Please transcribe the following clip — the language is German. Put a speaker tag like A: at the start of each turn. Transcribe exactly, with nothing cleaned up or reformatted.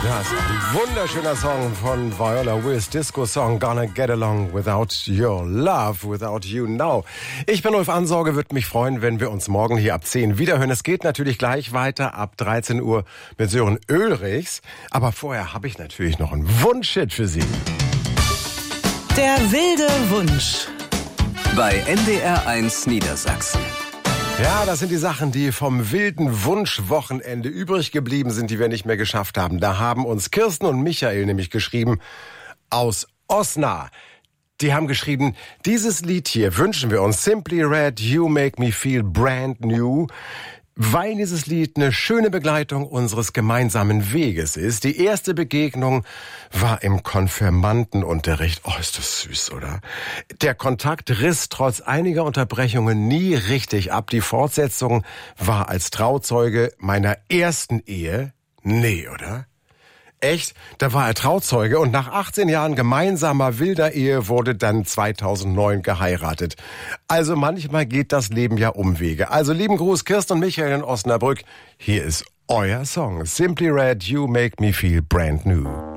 A: Das ist ein wunderschöner Song von Viola Wills, Disco-Song Gonna Get Along Without Your Love, Without You Now. Ich bin Ulf Ansorge, würde mich freuen, wenn wir uns morgen hier ab zehn wiederhören. Es geht natürlich gleich weiter ab dreizehn Uhr mit Sören Ulrichs. Aber vorher habe ich natürlich noch einen Wunschhit für Sie.
B: Der wilde Wunsch.
C: Bei N D R eins Niedersachsen.
A: Ja, das sind die Sachen, die vom wilden Wunschwochenende übrig geblieben sind, die wir nicht mehr geschafft haben. Da haben uns Kirsten und Michael nämlich geschrieben aus Osnabrück. Die haben geschrieben, dieses Lied hier wünschen wir uns, Simply Red, You Make Me Feel Brand New, weil dieses Lied eine schöne Begleitung unseres gemeinsamen Weges ist. Die erste Begegnung war im Konfirmandenunterricht. Oh, ist das süß, oder? Der Kontakt riss trotz einiger Unterbrechungen nie richtig ab. Die Fortsetzung war als Trauzeuge meiner ersten Ehe. Nee, oder? Echt? Da war er Trauzeuge und nach achtzehn Jahren gemeinsamer wilder Ehe wurde dann zweitausendneun geheiratet. Also manchmal geht das Leben ja Umwege. Also lieben Gruß, Kirsten und Michael in Osnabrück. Hier ist euer Song. Simply Red, You Make Me Feel Brand New.